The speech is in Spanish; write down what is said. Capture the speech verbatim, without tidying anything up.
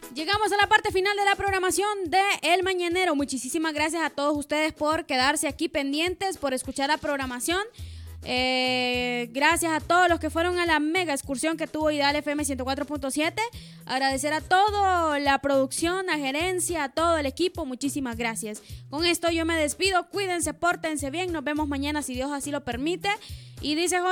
Llegamos a la parte final de la programación de El Mañanero. Muchísimas gracias a todos ustedes por quedarse aquí pendientes, por escuchar la programación. Eh, gracias a todos los que fueron a la mega excursión que tuvo Ideal F M ciento cuatro punto siete. Agradecer a toda la producción, a gerencia, a todo el equipo. Muchísimas gracias. Con esto yo me despido. Cuídense, pórtense bien. Nos vemos mañana si Dios así lo permite. Y dice